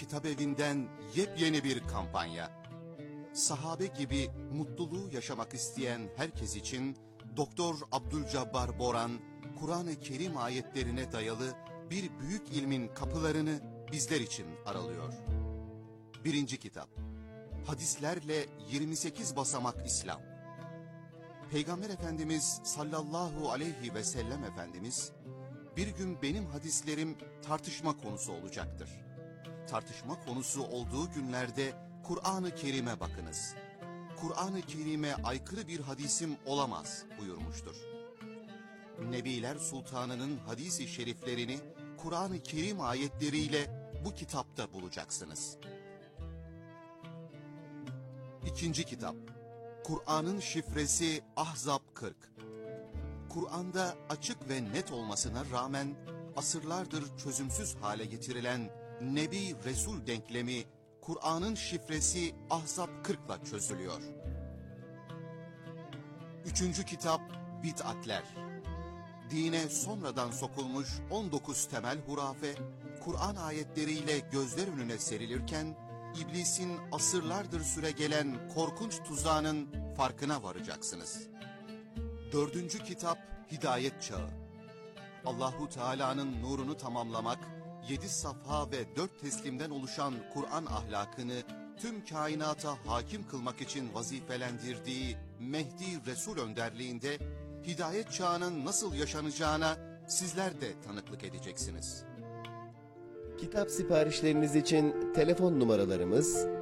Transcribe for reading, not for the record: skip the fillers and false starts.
Kitabevi'nden yepyeni bir kampanya. Sahabe gibi mutluluğu yaşamak isteyen herkes için Doktor Abdülcabbar Boran, Kur'an-ı Kerim ayetlerine dayalı bir büyük ilmin kapılarını bizler için aralıyor. 1. kitap. Hadislerle 28 basamak İslam. Peygamber Efendimiz sallallahu aleyhi ve sellem Efendimiz, bir gün benim hadislerim tartışma konusu olacaktır. Tartışma konusu olduğu günlerde Kur'an-ı Kerim'e bakınız. Kur'an-ı Kerim'e aykırı bir hadisim olamaz buyurmuştur. Nebiler Sultanı'nın hadis-i şeriflerini Kur'an-ı Kerim ayetleriyle bu kitapta bulacaksınız. 2. kitap. Kur'an'ın şifresi Ahzab 40. Kur'an'da açık ve net olmasına rağmen asırlardır çözümsüz hale getirilen Nebi Resul denklemi Kur'an'ın şifresi Ahzab 40'la çözülüyor. 3. kitap Bid'atler. Dine sonradan sokulmuş 19 temel hurafe, Kur'an ayetleriyle gözler önüne serilirken, İblisin asırlardır süregelen korkunç tuzağının farkına varacaksınız. 4. kitap Hidayet Çağı. Allahu Teala'nın nurunu tamamlamak, 7 safha ve 4 teslimden oluşan Kur'an ahlakını tüm kainata hakim kılmak için vazifelendirdiği Mehdi Resul önderliğinde hidayet çağının nasıl yaşanacağına sizler de tanıklık edeceksiniz. Kitap siparişleriniz için telefon numaralarımız